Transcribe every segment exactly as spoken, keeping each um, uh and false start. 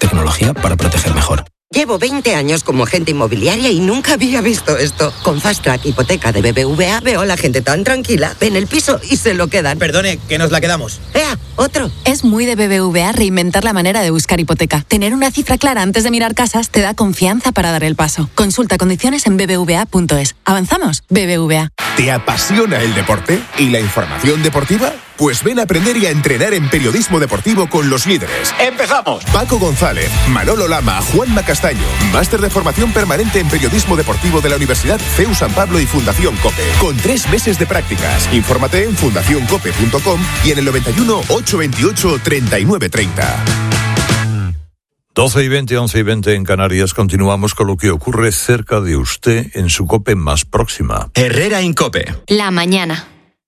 tecnología para proteger mejor. Llevo veinte años como agente inmobiliaria y nunca había visto esto. Con Fast Track Hipoteca de B B V A veo a la gente tan tranquila, ven el piso y se lo quedan. Perdone, que nos la quedamos. ¡Ea! ¡Otro! Es muy de B B V A reinventar la manera de buscar hipoteca. Tener una cifra clara antes de mirar casas te da confianza para dar el paso. Consulta condiciones en b b v a punto es. ¿Avanzamos? B B V A. ¿Te apasiona el deporte y la información deportiva? Pues ven a aprender y a entrenar en periodismo deportivo con los líderes. ¡Empezamos! Paco González, Manolo Lama, Juanma Castaño. Máster de formación permanente en periodismo deportivo de la Universidad C E U San Pablo y Fundación COPE. Con tres meses de prácticas. Infórmate en fundación cope punto com y en el noventa y uno, ochocientos veintiocho, treinta y nueve treinta. doce y veinte, once y veinte en Canarias. Continuamos con lo que ocurre cerca de usted en su COPE más próxima. Herrera en COPE. La mañana.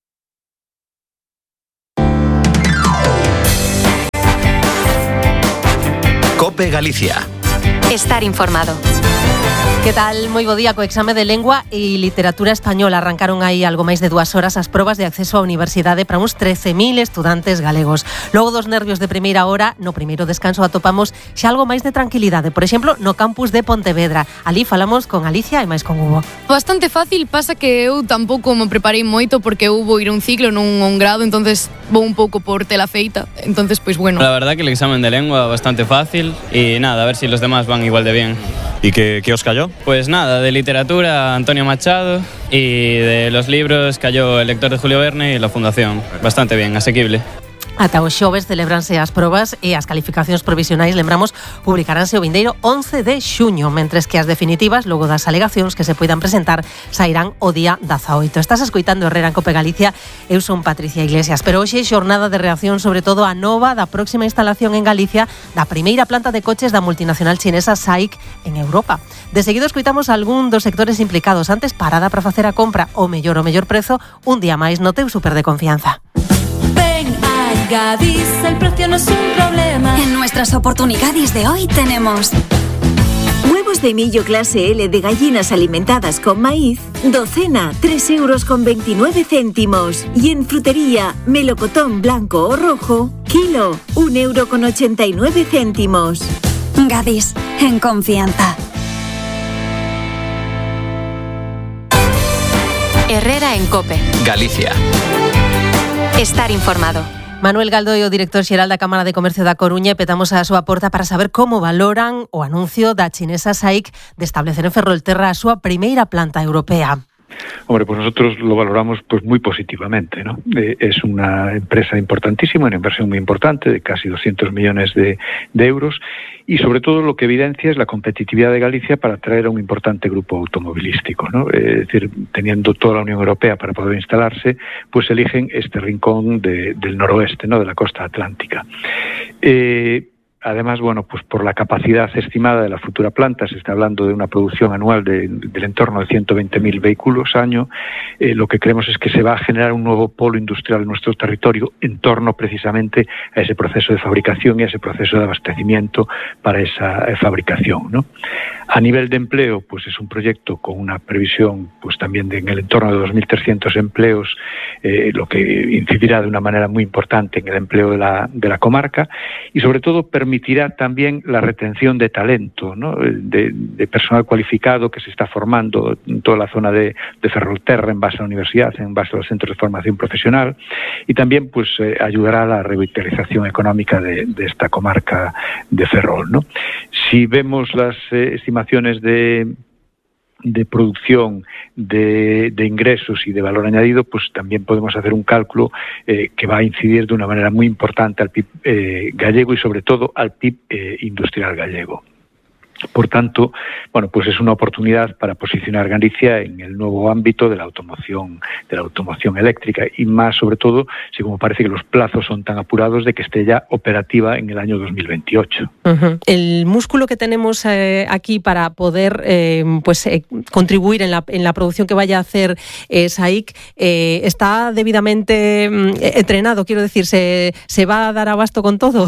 COPE Galicia. Estar informado. Que tal? Moi bo día. Co exame de lengua e literatura española arrancaron aí algo máis de dúas horas as probas de acceso á universidade para uns trece mil estudantes galegos. Logo dos nervios de primeira hora, no primeiro descanso atopamos xa algo máis de tranquilidade. Por exemplo, no campus de Pontevedra. Ali falamos con Alicia e máis con Hugo. Bastante fácil, pasa que eu tampouco me preparei moito porque eu vou ir a un ciclo, non a un grado, entonces vou un pouco por tela feita. Entonces, pues bueno. La verdad que el examen de lengua bastante fácil y nada, a ver si los demás van igual de bien. ¿Y qué, qué os cayó? Pues nada, de literatura Antonio Machado y de los libros cayó El lector de Julio Verne y La Fundación. Bastante bien, asequible. Ata o xoves celebranse as probas e as calificacións provisionais, lembramos, publicaránse o vindeiro once de xuño, mentres que as definitivas, logo das alegacións que se poidan presentar, sairán o día dezaoito. Estás escoitando Herrera en Cope Galicia, eu son Patricia Iglesias, pero hoxe xornada de reacción sobre todo a nova da próxima instalación en Galicia da primeira planta de coches da multinacional chinesa S A I C en Europa. De seguido escoitamos algún dos sectores implicados. Antes, parada para facer a compra o mellor o mellor prezo, un día máis no teu super de confianza. Gadis, el precio no es un problema. En nuestras oportunidades de hoy tenemos huevos de millo clase L de gallinas alimentadas con maíz, docena, tres euros con veintinueve céntimos. Y en frutería, melocotón blanco o rojo, kilo, un euro con ochenta y nueve céntimos. Gadis, en confianza. Herrera en Cope. Galicia. Estar informado. Manuel Galdoio, director xeral da Cámara de Comercio da Coruña, e petamos a súa porta para saber como valoran o anuncio da chinesa S A I C de establecer en Ferrolterra a súa primeira planta europea. Hombre, pues nosotros lo valoramos pues muy positivamente, ¿no? Eh, es una empresa importantísima, una inversión muy importante de casi doscientos millones de, de euros y sobre todo lo que evidencia es la competitividad de Galicia para atraer a un importante grupo automovilístico, ¿no? Eh, es decir, teniendo toda la Unión Europea para poder instalarse, pues eligen este rincón de, del noroeste, ¿no? De la costa atlántica. Eh, Además, bueno, pues por la capacidad estimada de la futura planta, se está hablando de una producción anual de, del entorno de ciento veinte mil vehículos año. Eh, lo que creemos es que se va a generar un nuevo polo industrial en nuestro territorio en torno precisamente a ese proceso de fabricación y a ese proceso de abastecimiento para esa eh, fabricación, ¿no? A nivel de empleo, pues es un proyecto con una previsión pues también de en el entorno de dos mil trescientos empleos, eh, lo que incidirá de una manera muy importante en el empleo de la, de la comarca y sobre todo permitirá también la retención de talento, ¿no? de, de personal cualificado que se está formando en toda la zona de, de Ferrolterra en base a la universidad, en base a los centros de formación profesional y también pues eh, ayudará a la revitalización económica de, de esta comarca de Ferrol, ¿no? Si vemos las eh, estimaciones de de producción, de, de ingresos y de valor añadido, pues también podemos hacer un cálculo eh, que va a incidir de una manera muy importante al P I B eh, gallego y sobre todo al P I B eh, industrial gallego. Por tanto, bueno, pues es una oportunidad para posicionar Galicia en el nuevo ámbito de la automoción, de la automoción eléctrica y más sobre todo, si como parece que los plazos son tan apurados de que esté ya operativa en el año dos mil veintiocho. Uh-huh. El músculo que tenemos eh, aquí para poder eh, pues eh, contribuir en la, en la producción que vaya a hacer eh, S A I C eh, está debidamente eh, entrenado, quiero decir, ¿se, se va a dar abasto con todo?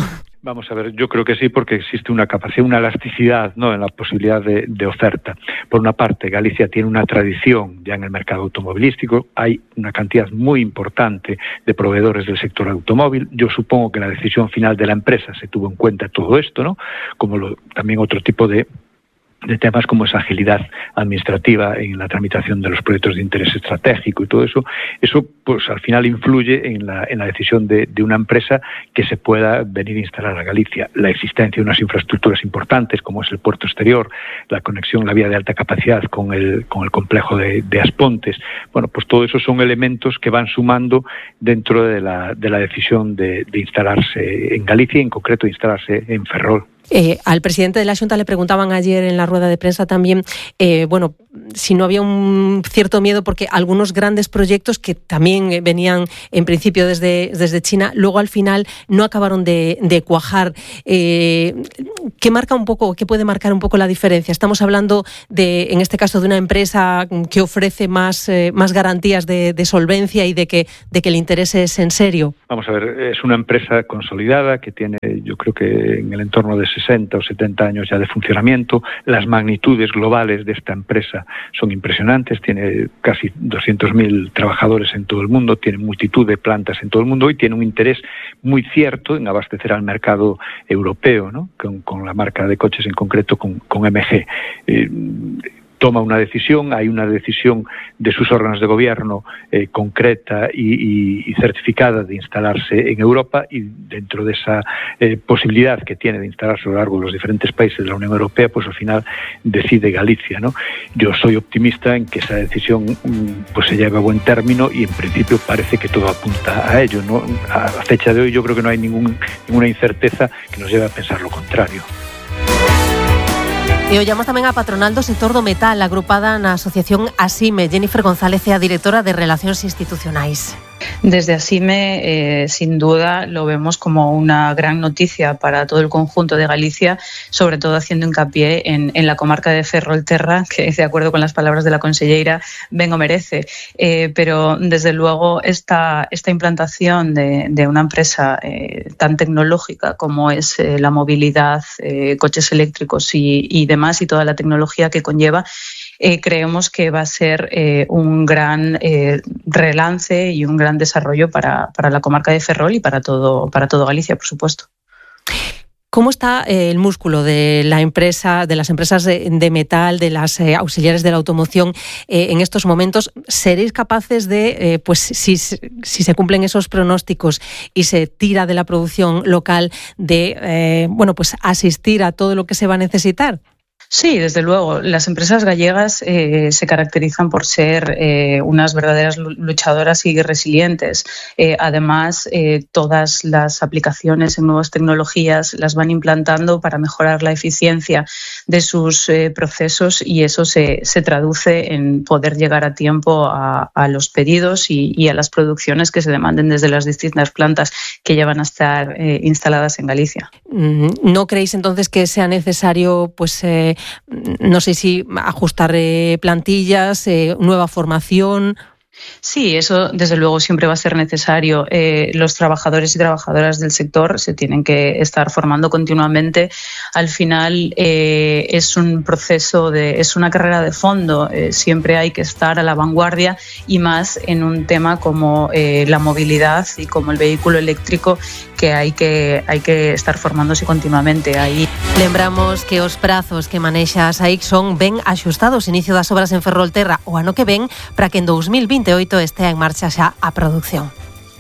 Vamos a ver, yo creo que sí, porque existe una capacidad, una elasticidad, ¿no?, en la posibilidad de, de oferta. Por una parte, Galicia tiene una tradición ya en el mercado automovilístico, hay una cantidad muy importante de proveedores del sector automóvil. Yo supongo que la decisión final de la empresa se tuvo en cuenta todo esto, ¿no?, como lo, también otro tipo de de temas como esa agilidad administrativa en la tramitación de los proyectos de interés estratégico y todo eso. Eso, pues, al final influye en la, en la decisión de, de una empresa que se pueda venir a instalar a Galicia. La existencia de unas infraestructuras importantes, como es el puerto exterior, la conexión, la vía de alta capacidad con el, con el complejo de, de Aspontes, bueno, pues todo eso son elementos que van sumando dentro de la, de la decisión de, de instalarse en Galicia, y en concreto de instalarse en Ferrol. Eh, al presidente de la Xunta le preguntaban ayer en la rueda de prensa también, eh, bueno, si no había un cierto miedo, porque algunos grandes proyectos que también venían en principio desde, desde China, luego al final no acabaron de, de cuajar. Eh, ¿Qué marca un poco, qué puede marcar un poco la diferencia? Estamos hablando de, en este caso, de una empresa que ofrece más, eh, más garantías de, de solvencia y de que, de que el interés es en serio. Vamos a ver, es una empresa consolidada que tiene, yo creo que en el entorno de sesenta o setenta años ya de funcionamiento. Las magnitudes globales de esta empresa son impresionantes, tiene casi doscientos mil trabajadores en todo el mundo, tiene multitud de plantas en todo el mundo y tiene un interés muy cierto en abastecer al mercado europeo, ¿no?, con, con la marca de coches en concreto, con, con M G. Eh, toma una decisión, hay una decisión de sus órganos de gobierno eh, concreta y, y, y certificada de instalarse en Europa, y dentro de esa eh, posibilidad que tiene de instalarse a lo largo de los diferentes países de la Unión Europea, pues al final decide Galicia, ¿no? Yo soy optimista en que esa decisión pues se lleve a buen término, y en principio parece que todo apunta a ello, ¿no? A la fecha de hoy yo creo que no hay ningún, ninguna incerteza que nos lleve a pensar lo contrario. E ollamos tamén a patronal do sector do metal, agrupada na asociación ASIME. Jennifer González é a directora de Relacións Institucionais. Desde ASIME, eh, sin duda, lo vemos como una gran noticia para todo el conjunto de Galicia, sobre todo haciendo hincapié en, en la comarca de Ferrolterra, que, de acuerdo con las palabras de la conselleira, ben o merece. Eh, pero, desde luego, esta, esta implantación de, de una empresa eh, tan tecnológica como es eh, la movilidad, eh, coches eléctricos y, y demás, y toda la tecnología que conlleva, Eh, creemos que va a ser eh, un gran eh, relance y un gran desarrollo para, para la comarca de Ferrol y para todo, para todo Galicia, por supuesto. ¿Cómo está eh, el músculo de la empresa, de las empresas de, de metal, de las eh, auxiliares de la automoción eh, en estos momentos? ¿Seréis capaces de, eh, pues si, si se cumplen esos pronósticos y se tira de la producción local, de eh, bueno, pues asistir a todo lo que se va a necesitar? Sí, desde luego. Las empresas gallegas eh, se caracterizan por ser eh, unas verdaderas luchadoras y resilientes. Eh, además, eh, todas las aplicaciones en nuevas tecnologías las van implantando para mejorar la eficiencia de sus eh, procesos, y eso se, se traduce en poder llegar a tiempo a, a los pedidos y, y a las producciones que se demanden desde las distintas plantas que ya van a estar eh, instaladas en Galicia. ¿No creéis entonces que sea necesario, pues, eh, no sé si ajustar eh, plantillas, eh, nueva formación? Sí, eso desde luego siempre va a ser necesario. Eh, los trabajadores y trabajadoras del sector se tienen que estar formando continuamente. Al final eh, es un proceso, de, es una carrera de fondo. Eh, siempre hay que estar a la vanguardia, y más en un tema como eh, la movilidad y como el vehículo eléctrico, que hay que hai que estar formándose continuamente aí. Lembramos que os prazos que manexa a SAIC son ben axustados. Inicio das obras en Ferrolterra o ano que ven, para que en dos mil veintiocho estea en marcha xa a produción.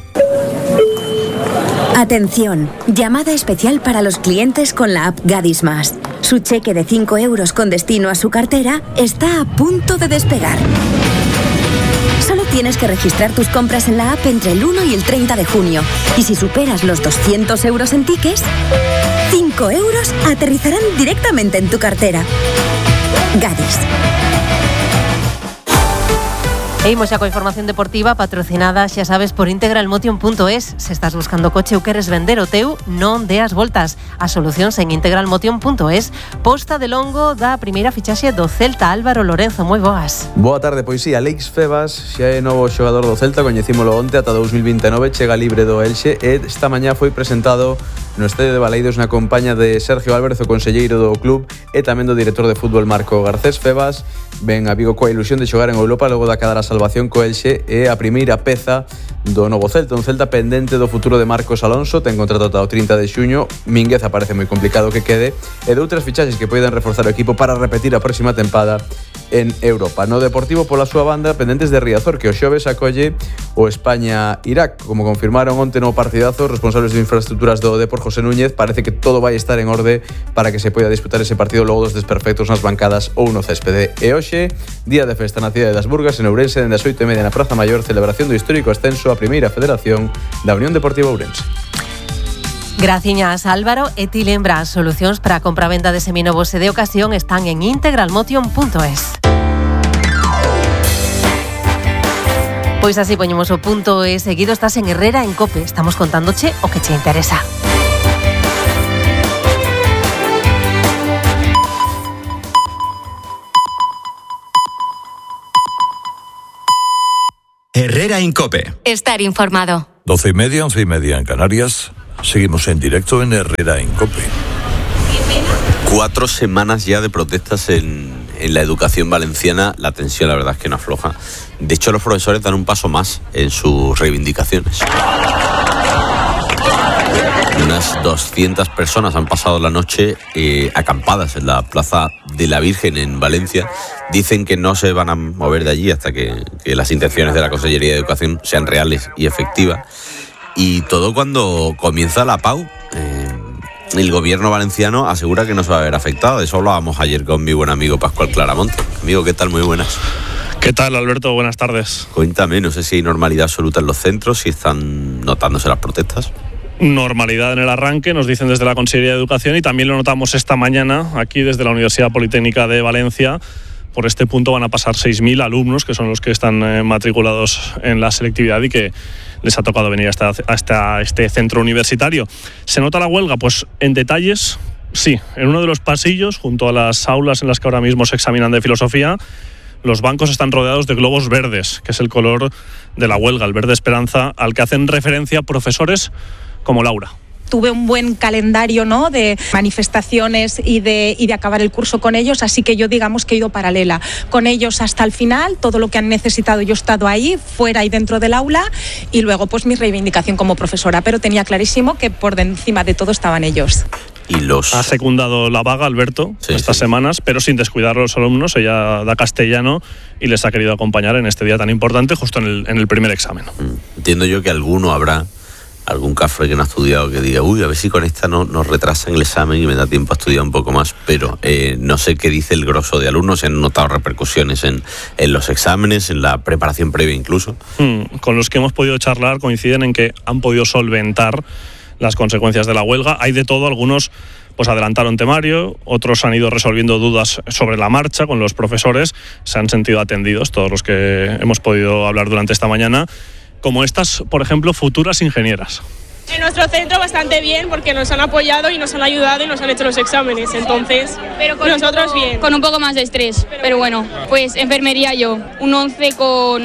Atención, llamada especial para los clientes con la app Gadis Más. Su cheque de cinco euros con destino a su cartera está a punto de despegar. Solo tienes que registrar tus compras en la app entre el uno y el treinta de junio. Y si superas los doscientos euros en tickets, cinco euros aterrizarán directamente en tu cartera. Gadis. E imos xa coa información deportiva patrocinada, xa sabes, por integral motion punto es. Se estás buscando coche ou queres vender o teu, non deas voltas. As solucións en integral motion punto es. Posta de longo da primeira fichaxe do Celta, Álvaro Lorenzo, moi boas. Boa tarde, pois si, Alex Febas xa é novo xogador do Celta, coñecímolo onte ata dous mil vinte e nove, chega libre do Elxe e esta mañá foi presentado no estadio de Baleidos na compañía de Sergio Álvarez, o conselleiro do club, e tamén do director de fútbol Marco Garcés. Febas ven a Vigo coa ilusión de xogar en Europa logo da cadar a salvación co Elxe e a primeira peza do novo Celta, un Celta pendente do futuro de Marcos Alonso, ten contrato ata o trinta de xuño. Mínguez parece moi complicado que quede, e de outras fichaxes que poden reforzar o equipo para repetir a próxima tempada en Europa. No Deportivo, pola súa banda, pendentes de Riazor, que o xoves acolle o España-Irak. Como confirmaron onte no partidazo, responsables de infraestructuras do Depor, José Núñez, parece que todo vai estar en orde para que se poida disputar ese partido logo dos desperfectos nas bancadas ou no céspede. E hoxe, día de festa na cidade das Burgas, en Ourense, dende as oito e media na Praza Maior, celebración do histórico ascenso á Primeira Federación da Unión Deportiva Ourense. Graciñas, Álvaro. E ti lembra, as solucións para a compravenda de seminovos e de ocasión están en integral motion punto es. Pois así poñemos o punto e seguido estás en Herrera en Cope. Estamos contándoche o que che interesa. Herrera en Cope. Estar informado. Doce y media, once y media en Canarias. Seguimos en directo en Herrera en Cope. Cuatro semanas ya de protestas en, en la educación valenciana. La tensión, la verdad, es que no afloja. De hecho, los profesores dan un paso más en sus reivindicaciones. Unas doscientas personas han pasado la noche eh, acampadas en la Plaza de la Virgen en Valencia. Dicen que no se van a mover de allí hasta que, que las intenciones de la Consellería de Educación sean reales y efectivas. Y todo cuando comienza la PAU. Eh, el gobierno valenciano asegura que no se va a ver afectado. De eso hablábamos ayer con mi buen amigo Pascual Claramonte. Amigo, ¿qué tal? Muy buenas. ¿Qué tal, Alberto? Buenas tardes. Cuéntame, no sé si hay normalidad absoluta en los centros, si están notándose las protestas. Normalidad en el arranque, nos dicen desde la Consellería de Educación, y también lo notamos esta mañana aquí desde la Universidad Politécnica de Valencia. Por este punto van a pasar seis mil alumnos, que son los que están eh, matriculados en la selectividad y que les ha tocado venir hasta, hasta este centro universitario. ¿Se nota la huelga? Pues en detalles, sí. En uno de los pasillos, junto a las aulas en las que ahora mismo se examinan de filosofía, los bancos están rodeados de globos verdes, que es el color de la huelga, el verde esperanza, al que hacen referencia profesores como Laura. Tuve un buen calendario, ¿no?, de manifestaciones y de, y de acabar el curso con ellos, así que yo digamos que he ido paralela con ellos hasta el final. Todo lo que han necesitado yo he estado ahí, fuera y dentro del aula, y luego pues mi reivindicación como profesora, pero tenía clarísimo que por encima de todo estaban ellos. Y los... Ha secundado la vaga, Alberto, sí, estas sí. semanas, pero sin descuidar a los alumnos. Ella da castellano y les ha querido acompañar en este día tan importante, justo en el, en el primer examen. Entiendo yo que alguno habrá, algún cafre que no ha estudiado, que diga, uy, a ver si con esta no nos retrasan el examen y me da tiempo a estudiar un poco más, pero eh, no sé qué dice el grosso de alumnos. Se han notado repercusiones en, en los exámenes, en la preparación previa incluso. Hmm, con los que hemos podido charlar coinciden en que han podido solventar las consecuencias de la huelga. Hay de todo, algunos pues adelantaron temario, otros han ido resolviendo dudas sobre la marcha con los profesores, se han sentido atendidos todos los que hemos podido hablar durante esta mañana, como estas, por ejemplo, futuras ingenieras. En nuestro centro bastante bien, porque nos han apoyado y nos han ayudado y nos han hecho los exámenes, entonces pero con nosotros poco, bien. Con un poco más de estrés, pero, pero bueno, pues enfermería yo, un once con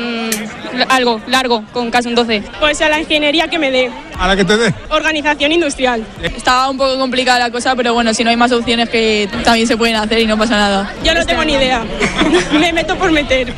algo largo, con casi un doce. Pues a la ingeniería que me dé. ¿A la que te dé? Organización industrial. Estaba un poco complicada la cosa, pero bueno, si no hay más opciones que también se pueden hacer y no pasa nada. Yo no tengo ni idea, me meto por meter.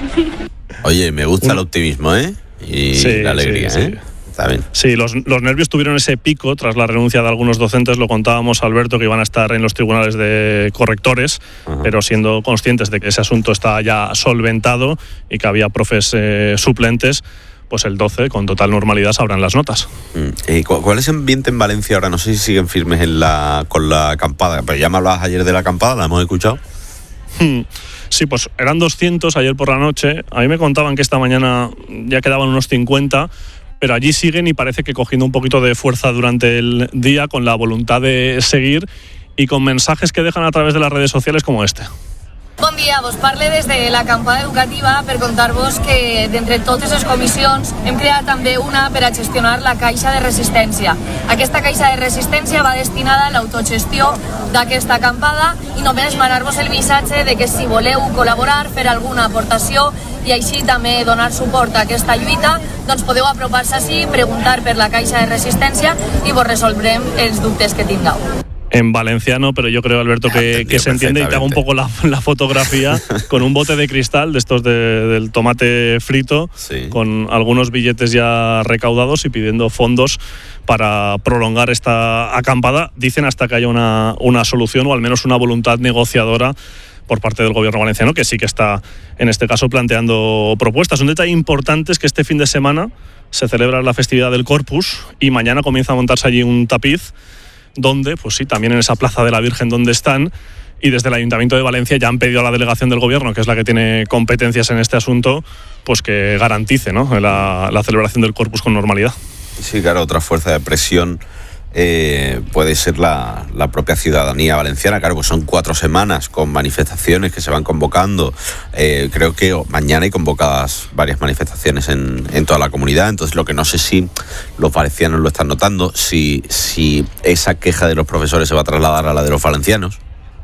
Oye, me gusta el optimismo, ¿eh? Y sí, la alegría, sí, ¿eh? Sí. Sí, los, los nervios tuvieron ese pico tras la renuncia de algunos docentes. Lo contábamos, Alberto, que iban a estar en los tribunales de correctores, ajá, pero siendo conscientes de que ese asunto está ya solventado y que había profes eh, suplentes, pues el doce, con total normalidad, sabrán las notas. ¿Y cuál es el ambiente en Valencia ahora? No sé si siguen firmes en la, con la acampada, pero ya me hablabas ayer de la acampada, ¿la hemos escuchado? Hmm. Sí, pues eran doscientos ayer por la noche. A mí me contaban que esta mañana ya quedaban unos cincuenta, pero allí siguen y parece que cogiendo un poquito de fuerza durante el día, con la voluntad de seguir y con mensajes que dejan a través de las redes sociales como este. Bon dia, dia, vos parle des de l'acampada educativa per contar-vos que d'entre totes les comissions hem creat també una per a gestionar la caixa de resistència. Aquesta caixa de resistència va destinada a l'autogestió d'aquesta acampada i només manar-vos el missatge de que si voleu col·laborar, fer alguna aportació i així també donar suport a aquesta lluita, doncs podeu apropar-se així, preguntar per la caixa de resistència i vos resolvrem els dubtes que tingueu. En valenciano, pero yo creo, Alberto, que, que se entiende, y te hago un poco la, la fotografía con un bote de cristal de estos de, del tomate frito, sí, con algunos billetes ya recaudados y pidiendo fondos para prolongar esta acampada, dicen, hasta que haya una, una solución o al menos una voluntad negociadora por parte del gobierno valenciano, que sí que está en este caso planteando propuestas. Un detalle importante es que este fin de semana se celebra la festividad del Corpus y mañana comienza a montarse allí un tapiz donde, pues sí, también en esa Plaza de la Virgen donde están, y desde el Ayuntamiento de Valencia ya han pedido a la delegación del gobierno, que es la que tiene competencias en este asunto, pues que garantice, ¿no?, la, la celebración del Corpus con normalidad. Sí, claro, otra fuerza de presión eh, puede ser la, la propia ciudadanía valenciana. Claro, pues son cuatro semanas con manifestaciones que se van convocando. Eh, creo que mañana hay convocadas varias manifestaciones en, en toda la comunidad. Entonces, lo que no sé si los valencianos lo están notando, si, si esa queja de los profesores se va a trasladar a la de los valencianos.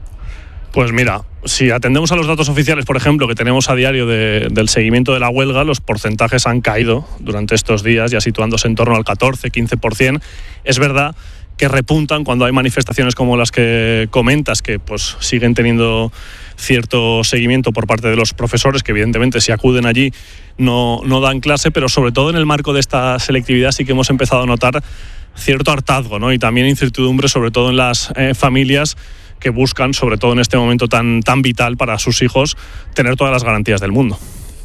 Pues mira, si atendemos a los datos oficiales, por ejemplo, que tenemos a diario de, del seguimiento de la huelga, los porcentajes han caído durante estos días, ya situándose en torno al catorce, quince por ciento. Es verdad que repuntan cuando hay manifestaciones como las que comentas, que pues siguen teniendo cierto seguimiento por parte de los profesores, que evidentemente si acuden allí no, no dan clase, pero sobre todo en el marco de esta selectividad sí que hemos empezado a notar cierto hartazgo, ¿no?, y también incertidumbre, sobre todo en las eh, familias que buscan, sobre todo en este momento tan, tan vital para sus hijos, tener todas las garantías del mundo.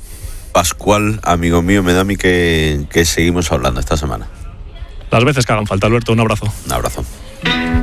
Pascual, amigo mío, me da a mí que, que seguimos hablando esta semana. Las veces que hagan falta, Alberto, un abrazo. Un abrazo.